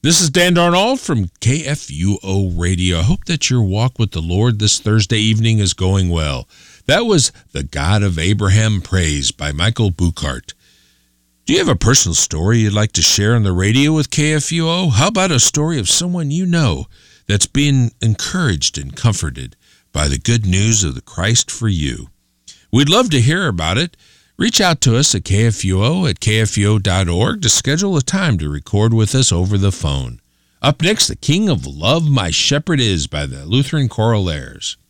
This is Dan Darnold from KFUO Radio. I hope that your walk with the Lord this Thursday evening is going well. That was The God of Abraham Praise by Michael Buchart. Do you have a personal story you'd like to share on the radio with KFUO? How about a story of someone you know that's being encouraged and comforted by the good news of the Christ for you? We'd love to hear about it. Reach out to us at KFUO at KFUO.org to schedule a time to record with us over the phone. Up next, The King of Love My Shepherd Is by the Lutheran Choralaires.